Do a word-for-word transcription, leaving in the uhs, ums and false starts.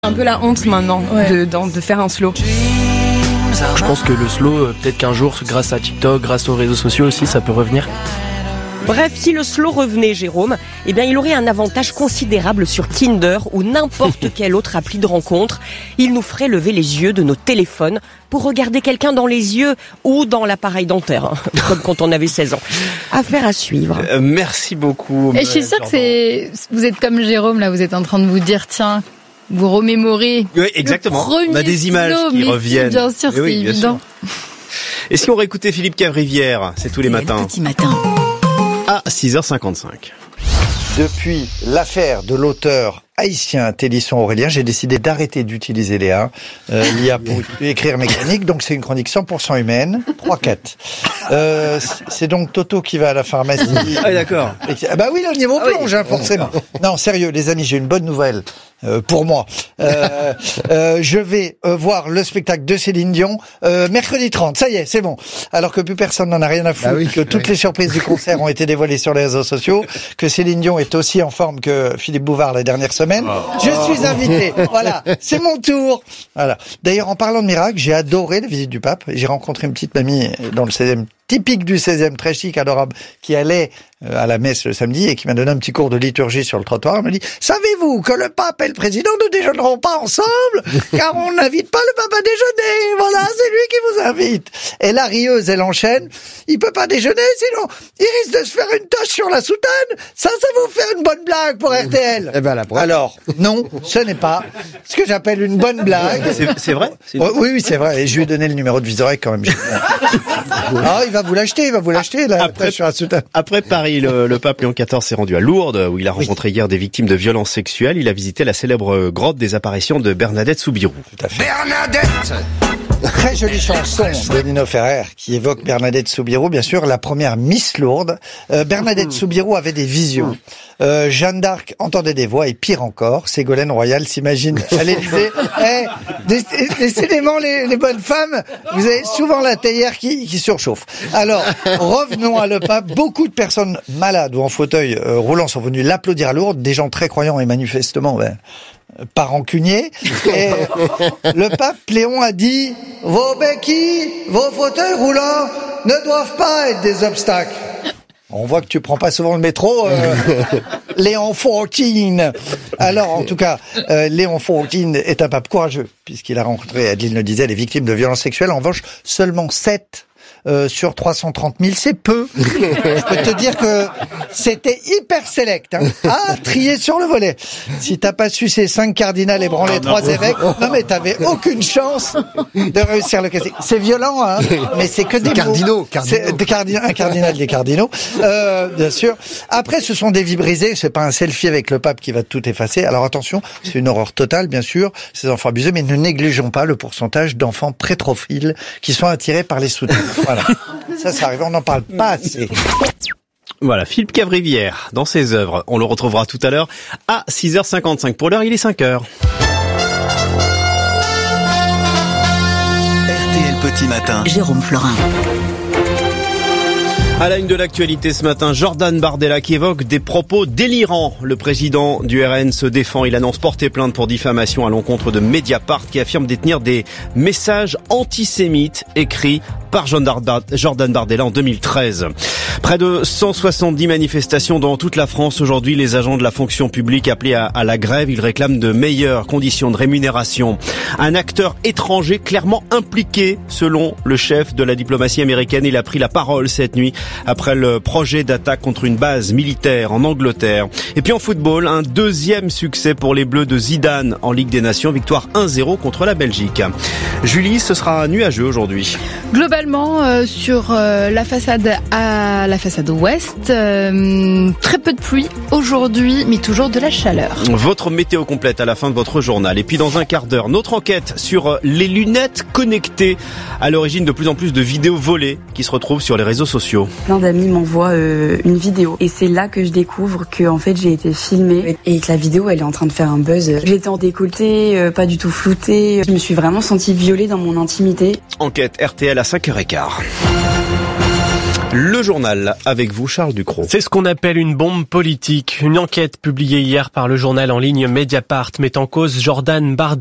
Un peu la honte maintenant ouais. de, de, de faire un slow. Je pense que le slow, peut-être qu'un jour, grâce à TikTok, grâce aux réseaux sociaux aussi, ça peut revenir. Bref, si le slow revenait, Jérôme, eh bien, il aurait un avantage considérable sur Tinder ou n'importe quelle autre appli de rencontre. Il nous ferait lever les yeux de nos téléphones pour regarder quelqu'un dans les yeux ou dans l'appareil dentaire, hein, comme quand on avait seize ans. Affaire à suivre. Euh, merci beaucoup. Et je suis sûre que c'est, vous êtes comme Jérôme, là, vous êtes en train de vous dire, tiens, vous remémorez. Oui, exactement. On a des images slow, qui reviennent. Si, bien sûr, oui, c'est bien évident. Sûr. Et si on réécoutait Philippe Cavrivière, c'est tous les matins. Petit matin. À six heures cinquante-cinq. Depuis l'affaire de l'auteur haïtien Télisson Aurélien, j'ai décidé d'arrêter d'utiliser l'I A, euh, l'I A pour écrire mes chroniques, donc c'est une chronique cent pour cent humaine, trois quatre. Euh, c'est donc Toto qui va à la pharmacie. Ah d'accord. Ah bah oui, le niveau plonge, hein, forcément. Non, sérieux, les amis, j'ai une bonne nouvelle euh, pour moi. Euh, euh, je vais euh, voir le spectacle de Céline Dion euh, mercredi trente, ça y est, c'est bon. Alors que plus personne n'en a rien à foutre, bah oui, que toutes oui. les surprises du concert ont été dévoilées sur les réseaux sociaux, que Céline Dion est aussi en forme que Philippe Bouvard la dernière semaine. Oh. Je suis invité. Voilà, c'est mon tour. Voilà. D'ailleurs, en parlant de miracle, j'ai adoré la visite du pape. J'ai rencontré une petite mamie dans le seizième, typique du seizième, très chic, adorable, qui allait à la messe le samedi et qui m'a donné un petit cours de liturgie sur le trottoir. Elle m'a dit, savez-vous que le pape et le président ne déjeuneront pas ensemble, car on n'invite pas le pape à déjeuner. Voilà, c'est lui qui vous invite. Et la rieuse, elle enchaîne. Il peut pas déjeuner, sinon il risque de se faire une tache sur la soutane. Ça, ça va vous faire une bonne blague pour R T L. Eh ben, la Alors, non, ce n'est pas ce que j'appelle une bonne blague. C'est, c'est vrai? C'est oh, oui, oui, c'est vrai. Et je lui ai donné le numéro de Vizorek quand même. Ah, il va vous l'acheter, il va vous l'acheter, la après, tache sur la soutane. Après Paris, le, le pape Léon quatorze s'est rendu à Lourdes, où il a rencontré oui. hier des victimes de violences sexuelles. Il a visité la célèbre grotte des apparitions de Bernadette Soubirous. Tout à fait. Bernadette! Très jolie chanson de Nino Ferrer qui évoque Bernadette Soubirous, bien sûr, la première Miss Lourdes. Euh, Bernadette Soubirous avait des visions. Euh, Jeanne d'Arc entendait des voix et pire encore, Ségolène Royal s'imagine à l'Élysée. Eh, décidément les, les bonnes femmes, vous avez souvent la théière qui, qui surchauffe. Alors, revenons à le pape. Beaucoup de personnes malades ou en fauteuil euh, roulant sont venues l'applaudir à Lourdes, des gens très croyants et manifestement ben, pas rancuniers. Et le pape Léon a dit « Vos béquilles, vos fauteuils roulants ne doivent pas être des obstacles. » On voit que tu prends pas souvent le métro, euh, Léon quatorze. Alors, en tout cas, euh, Léon quatorze est un pape courageux, puisqu'il a rencontré, Adeline le disait, les victimes de violences sexuelles. En revanche, seulement sept Euh, sur trois cent trente mille, c'est peu. Je peux te dire que c'était hyper select, hein. Ah, trié sur le volet. Si t'as pas su ces cinq cardinals et branlé oh, trois non. évêques, non mais t'avais aucune chance de réussir le casting. C'est violent, hein, mais c'est que des cardinaux. cardinaux. C'est des cardinaux, un cardinal des cardinaux, euh, bien sûr. Après, ce sont des vies brisées. C'est pas un selfie avec le pape qui va tout effacer. Alors attention, c'est une horreur totale, bien sûr. Ces enfants abusés, mais ne négligeons pas le pourcentage d'enfants prétrophiles qui sont attirés par les soutiens. Voilà. Ça, ça arrive, on n'en parle pas assez. Voilà, Philippe Cavrivière, dans ses œuvres. On le retrouvera tout à l'heure à six heures cinquante-cinq. Pour l'heure, il est cinq heures. R T L Petit Matin. Jérôme Florin. À la une de l'actualité ce matin, Jordan Bardella qui évoque des propos délirants. Le président du R N se défend. Il annonce porter plainte pour diffamation à l'encontre de Mediapart qui affirme détenir des messages antisémites écrits par Jordan Bardella en deux mille treize. Près de cent soixante-dix manifestations dans toute la France. Aujourd'hui, les agents de la fonction publique appelés à, à la grève. Ils réclament de meilleures conditions de rémunération. Un acteur étranger clairement impliqué, selon le chef de la diplomatie américaine. Il a pris la parole cette nuit après le projet d'attaque contre une base militaire en Angleterre. Et puis en football, un deuxième succès pour les Bleus de Zidane en Ligue des Nations. Victoire un zéro contre la Belgique. Julie, ce sera nuageux aujourd'hui. Globalement, euh, sur euh, la façade à la façade ouest, euh, très peu de pluie aujourd'hui, mais toujours de la chaleur. Votre météo complète à la fin de votre journal. Et puis dans un quart d'heure, notre enquête sur les lunettes connectées, à l'origine de plus en plus de vidéos volées qui se retrouvent sur les réseaux sociaux. Plein d'amis m'envoient euh, une vidéo et c'est là que je découvre que en fait j'ai été filmée et que la vidéo elle est en train de faire un buzz. J'étais en décolleté, euh, pas du tout floutée. Je me suis vraiment sentie violée dans mon intimité. Enquête R T L à cinq heures quinze. Le journal avec vous, Charles Ducrot. C'est ce qu'on appelle une bombe politique. Une enquête publiée hier par le journal en ligne Mediapart met en cause Jordan Bardella.